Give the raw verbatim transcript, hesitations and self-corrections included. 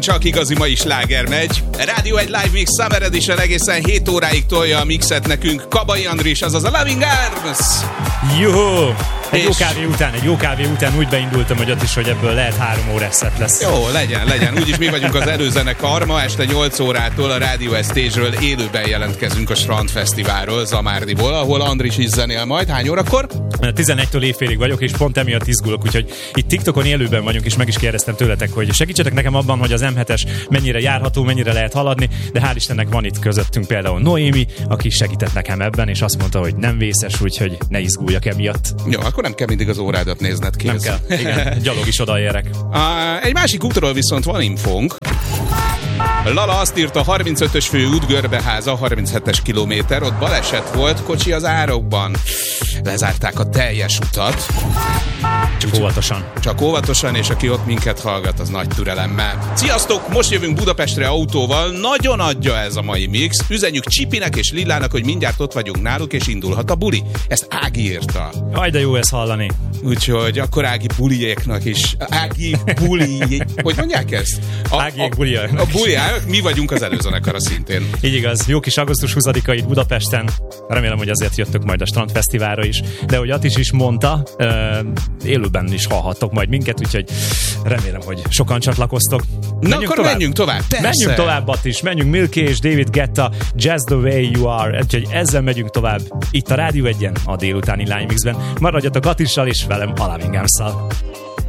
Csak igazi mai sláger megy. Rádió egy Live Mix Summer Edition egészen hét óráig tolja a mixet nekünk Kabai Andris, azaz a Loving Arms. Jó! Egy És... jó kávé után, egy jó kávé után úgy beindultam, hogy ott is, hogy ebből lehet három órás szett lesz. Jó, legyen, legyen. Úgyis mi vagyunk az előzenekar. Ma este nyolc órától a Radio Stage-ről élőben jelentkezünk a Strandfesztiválról, Zamárdiból, ahol Andris is zenél majd. Hány órakor? tizenegytől éjfélig vagyok, és pont emiatt izgulok, úgyhogy itt TikTokon élőben vagyunk, és meg is kérdeztem tőletek, hogy segítsetek nekem abban, hogy az em hetes mennyire járható, mennyire lehet haladni, de hál' Istennek van itt közöttünk például Noémi, aki segített nekem ebben, és azt mondta, hogy nem vészes, úgyhogy ne izguljak emiatt. Jó, akkor nem kell mindig az órádat nézned, kész. Nem kell, igen, gyalog is odaérek. Uh, egy másik útról viszont van infónk. Lala azt írta, harmincötös fő út Görbeháza, harminchetes kilométer, ott baleset volt, kocsi az árokban. Lezárták a teljes utat. Csak óvatosan. Csak óvatosan, és aki ott minket hallgat, az nagy türelemmel. Sziasztok! Most jövünk Budapestre autóval, nagyon adja ez a mai mix. Üzenjük Csipinek és Lillának, hogy mindjárt ott vagyunk náluk, és indulhat a buli. Ezt Ági írta. Aj, de jó ezt hallani. Úgyhogy akkor Ági buliéknak is. Ági buli... Hogy mondják ezt? Ágiék buliáknak. A buliák, mi vagyunk az előzenekara szintén. Így igaz, jó kis augusztus huszadika itt Budapesten. Remélem, hogy azért jöttök majd a Strandfesztiválra is. De hogy Attis is mondta, élőben is hallhattok majd minket, úgyhogy remélem, hogy sokan csatlakoztok. Na menjünk akkor tovább. menjünk tovább, persze. Menjünk tovább, Attis, menjünk Milky és David Guetta, Just the Way You Are. Úgyhogy ezzel megyünk tovább itt a Rádió egyen, a délutáni Live Mixben. Maradjatok Attissal és velem a Loving Arms-szal.